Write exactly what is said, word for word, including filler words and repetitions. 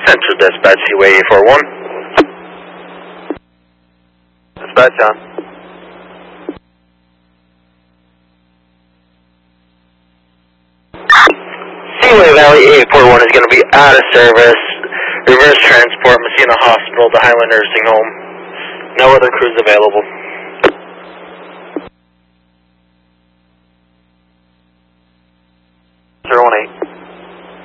Central Dispatch, Seaway eight four one. Dispatch on. Seaway Valley eight four one is going to be out of service. Reverse transport, Messina Hospital to Highland Nursing Home. No other crews available.